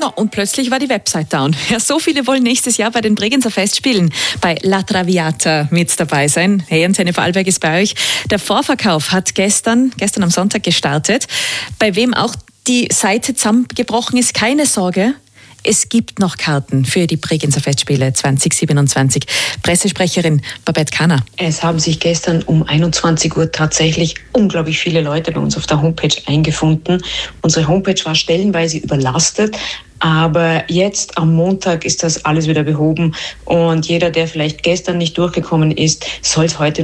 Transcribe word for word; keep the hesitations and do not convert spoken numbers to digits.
No, und plötzlich war die Website down. Ja, so viele wollen nächstes Jahr bei den Bregenzer Festspielen bei La Traviata mit dabei sein. Hey, Antenne Vorarlberg ist bei euch. Der Vorverkauf hat gestern, gestern am Sonntag gestartet. Bei wem auch die Seite zusammengebrochen ist, keine Sorge. Es gibt noch Karten für die Bregenzer Festspiele zwanzig siebenundzwanzig. Pressesprecherin Babette Kahner. Es haben sich gestern um einundzwanzig Uhr tatsächlich unglaublich viele Leute bei uns auf der Homepage eingefunden. Unsere Homepage war stellenweise überlastet, aber jetzt am Montag ist das alles wieder behoben und jeder, der vielleicht gestern nicht durchgekommen ist, soll es heute